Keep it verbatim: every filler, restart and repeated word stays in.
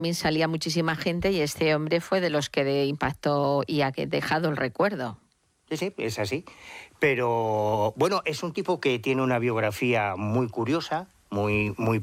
También salía muchísima gente y este hombre fue de los que de impactó y ha dejado el recuerdo. Sí, sí, es así. Pero bueno, es un tipo que tiene una biografía muy curiosa, muy, muy